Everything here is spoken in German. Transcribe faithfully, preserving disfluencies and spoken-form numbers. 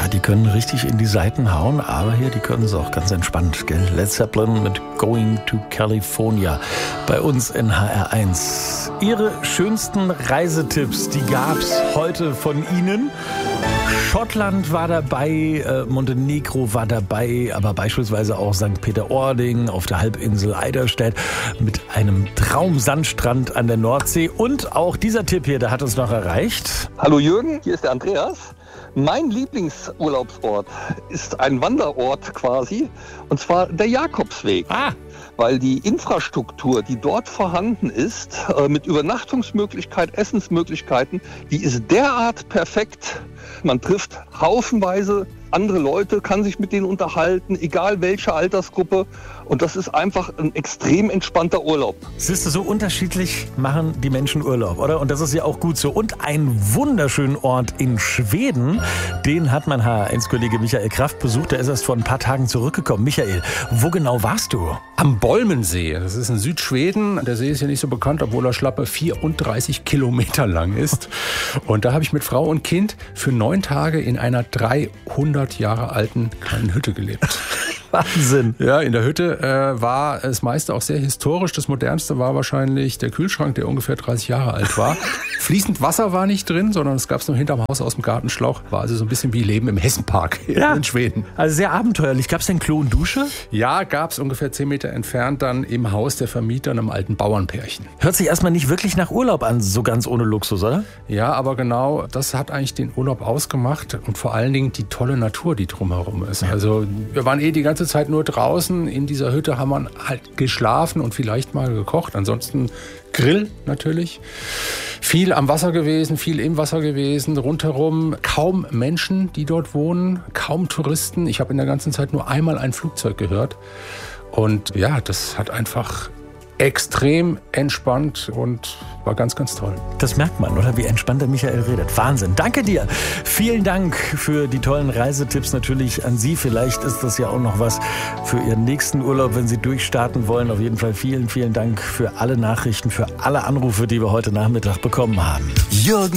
Ja, die können richtig in die Seiten hauen, aber hier, die können es auch ganz entspannt, gell? Led Zeppelin mit Going to California bei uns in H R eins. Ihre schönsten Reisetipps, die gab's heute von Ihnen. Schottland war dabei, äh, Montenegro war dabei, aber beispielsweise auch Sankt Peter-Ording auf der Halbinsel Eiderstedt mit einem Traumsandstrand an der Nordsee. Und auch dieser Tipp hier, der hat uns noch erreicht. Hallo Jürgen, hier ist der Andreas. Mein Lieblingsurlaubsort ist ein Wanderort quasi, und zwar der Jakobsweg. Ah. Weil die Infrastruktur, die dort vorhanden ist, mit Übernachtungsmöglichkeit, Essensmöglichkeiten, die ist derart perfekt. Man trifft haufenweise andere Leute, kann sich mit denen unterhalten, egal welche Altersgruppe. Und das ist einfach ein extrem entspannter Urlaub. Siehst du, so unterschiedlich machen die Menschen Urlaub, oder? Und das ist ja auch gut so. Und einen wunderschönen Ort in Schweden, den hat mein H R eins Kollege Michael Kraft besucht. Der ist erst vor ein paar Tagen zurückgekommen. Michael, wo genau warst du? Am Bolmensee. Das ist in Südschweden. Der See ist ja nicht so bekannt, obwohl er schlappe vierunddreißig Kilometer lang ist. Und da habe ich mit Frau und Kind für neun Tage in einer dreihundert Jahre alten kleinen Hütte gelebt. Wahnsinn. Ja, in der Hütte äh, war das meiste auch sehr historisch. Das modernste war wahrscheinlich der Kühlschrank, der ungefähr dreißig Jahre alt war. Fließend Wasser war nicht drin, sondern es gab es nur hinterm Haus aus dem Gartenschlauch. War also so ein bisschen wie Leben im Hessenpark ja. in Schweden. Also sehr abenteuerlich. Gab es denn Klo und Dusche? Ja, gab es ungefähr zehn Meter entfernt dann im Haus der Vermieter, einem alten Bauernpärchen. Hört sich erstmal nicht wirklich nach Urlaub an, so ganz ohne Luxus, oder? Ja, aber genau, das hat eigentlich den Urlaub ausgemacht und vor allen Dingen die tolle Natur, die drumherum ist. Ja. Also wir waren eh die ganze Zeit nur draußen. In dieser Hütte haben wir halt geschlafen und vielleicht mal gekocht. Ansonsten Grill natürlich. Viel am Wasser gewesen, viel im Wasser gewesen. Rundherum kaum Menschen, die dort wohnen, kaum Touristen. Ich habe in der ganzen Zeit nur einmal ein Flugzeug gehört. Und ja, das hat einfach extrem entspannt und war ganz, ganz toll. Das merkt man, oder? Wie entspannt der Michael redet. Wahnsinn. Danke dir. Vielen Dank für die tollen Reisetipps natürlich an Sie. Vielleicht ist das ja auch noch was für Ihren nächsten Urlaub, wenn Sie durchstarten wollen. Auf jeden Fall vielen, vielen Dank für alle Nachrichten, für alle Anrufe, die wir heute Nachmittag bekommen haben. Jürgen